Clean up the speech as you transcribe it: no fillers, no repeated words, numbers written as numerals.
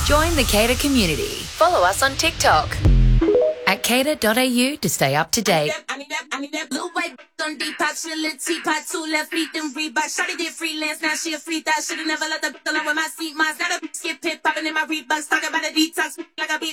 Join the Cater community. Follow us on TikTok at cater.au to stay up to date. I need that blue white on Depop, she a little teapot, 2 left feet, them Reebok. Shawty did freelance, now she a free thought. Should've never let the alone with my seat. Mine's not a skip pit popping in my Reeboks. Talking about a detox like a beat.